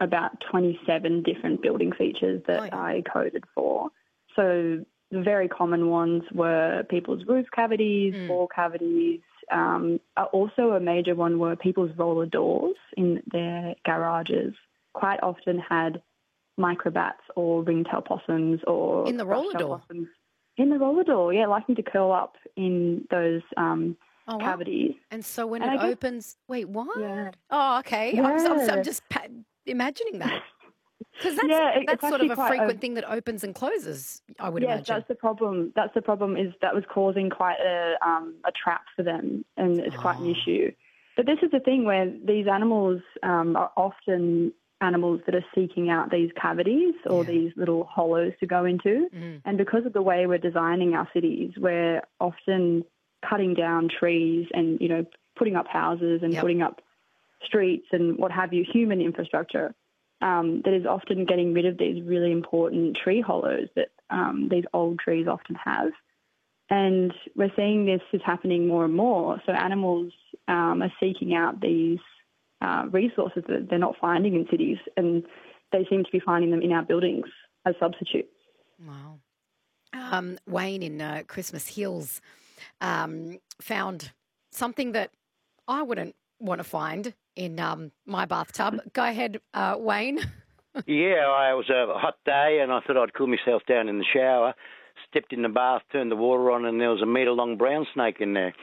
about 27 different building features that I coded for. So the very common ones were people's roof cavities, wall cavities. Also a major one were people's roller doors in their garages. Quite often had microbats or ringtail possums or in the roller door. Possums. In the roller door, yeah, liking to curl up in those cavities. And so when it opens, wait, what? Yeah. Oh, okay. Yeah. I'm just imagining that. Because that's sort of a frequent thing that opens and closes, I would imagine. Yes, that's the problem. That's the problem, is that was causing quite a trap for them, and it's quite an issue. But this is the thing where these animals are often animals that are seeking out these cavities or these little hollows to go into. And because of the way we're designing our cities, we're often cutting down trees and, you know, putting up houses and putting up streets and what have you, human infrastructure, that is often getting rid of these really important tree hollows that these old trees often have. And we're seeing this is happening more and more. So animals are seeking out these resources that they're not finding in cities, and they seem to be finding them in our buildings as substitutes. Wow. Wayne in Christmas Hills found something that I wouldn't want to find in my bathtub. Go ahead, Wayne. Yeah, it was a hot day and I thought I'd cool myself down in the shower, stepped in the bath, turned the water on, and there was a metre-long brown snake in there.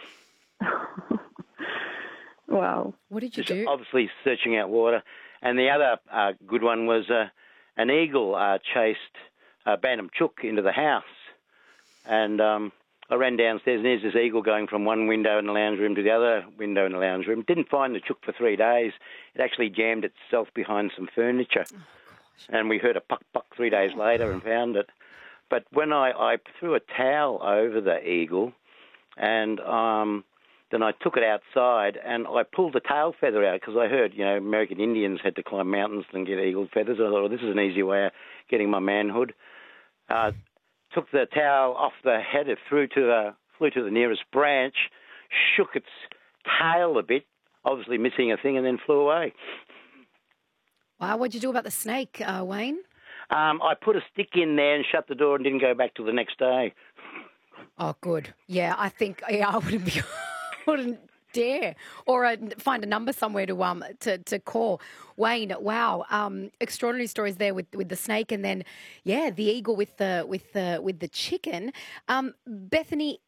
Wow. What did you do? Obviously searching out water. And the other good one was an eagle chased a bantam chook into the house. And I ran downstairs and there's this eagle going from one window in the lounge room to the other window in the lounge room. Didn't find the chook for 3 days. It actually jammed itself behind some furniture. Oh, and we heard a puck 3 days later and found it. But when I threw a towel over the eagle and then I took it outside and I pulled the tail feather out because I heard, you know, American Indians had to climb mountains and get eagle feathers. I thought, well, this is an easy way of getting my manhood. Took the towel off the head, it flew to the nearest branch, shook its tail a bit, obviously missing a thing, and then flew away. Wow, what'd you do about the snake, Wayne? I put a stick in there and shut the door and didn't go back till the next day. Oh, good. Yeah, I think I wouldn't dare, or find a number somewhere to call. Wayne, wow, extraordinary stories there with the snake, and then the eagle with the chicken. Bethany,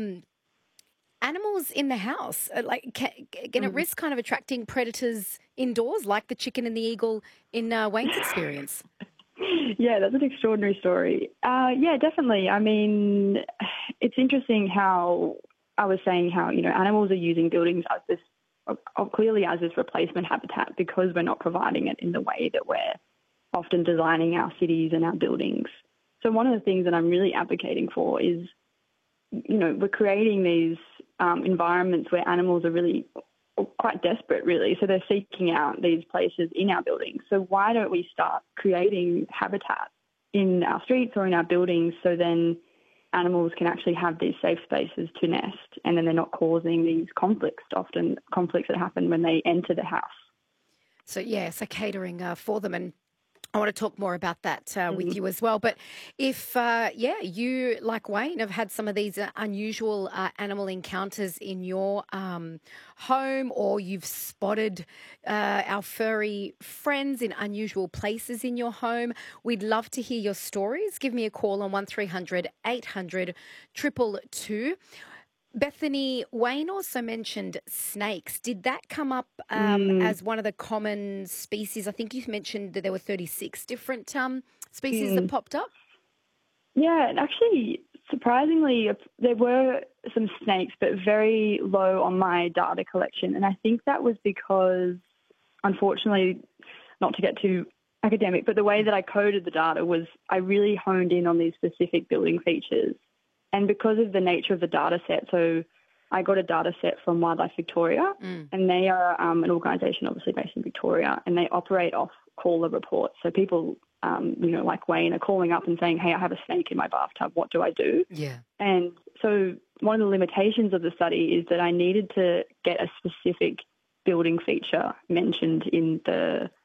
animals in the house can it risk kind of attracting predators indoors, like the chicken and the eagle in Wayne's experience? Yeah, that's an extraordinary story. Yeah, definitely. I mean, it's interesting how I was saying how, you know, animals are using buildings as this, clearly as this replacement habitat, because we're not providing it in the way that we're often designing our cities and our buildings. So one of the things that I'm really advocating for is, you know, we're creating these environments where animals are really quite desperate, really. So they're seeking out these places in our buildings. So why don't we start creating habitat in our streets or in our buildings so then animals can actually have these safe spaces to nest, and then they're not causing these conflicts that happen when they enter the house. So, catering for them. And I want to talk more about that with you as well. But if, you, like Wayne, have had some of these unusual animal encounters in your home, or you've spotted our furry friends in unusual places in your home, we'd love to hear your stories. Give me a call on 1300 800 222. Bethany, Wayne also mentioned snakes. Did that come up as one of the common species? I think you mentioned that there were 36 different species that popped up. Yeah, actually, surprisingly, there were some snakes, but very low on my data collection. And I think that was because, unfortunately, not to get too academic, but the way that I coded the data was I really honed in on these specific building features. And because of the nature of the data set, so I got a data set from Wildlife Victoria, and they are an organisation obviously based in Victoria, and they operate off caller reports. So people, like Wayne, are calling up and saying, hey, I have a snake in my bathtub, what do I do? Yeah. And so one of the limitations of the study is that I needed to get a specific building feature mentioned in the